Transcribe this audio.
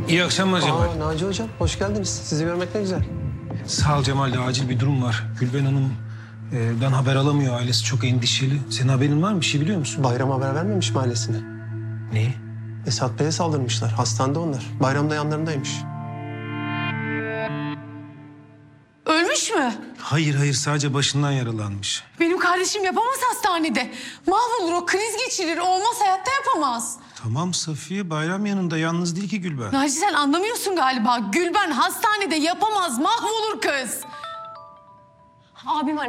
İyi akşamlar Cemal. Naci Hocam, hoş geldiniz. Sizi görmek ne güzel. Sağ ol Cemal, acil bir durum var. Gülben Hanım'dan haber alamıyor, ailesi çok endişeli. Senin haberin var mı, bir şey biliyor musun? Bayram haber vermemiş mi ailesine? Ne? Esat Bey'e saldırmışlar. Hastanede onlar. Bayram da yanlarındaymış. Ölmüş mü? Hayır, sadece başından yaralanmış. Benim kardeşim yapamaz hastanede. Mahvolur o, kriz geçirir. Olmaz, hayatta yapamaz. Tamam Safiye, Bayram yanında, yalnız değil ki Gülben. Naci sen anlamıyorsun galiba. Gülben hastanede yapamaz, mahvolur kız. Abim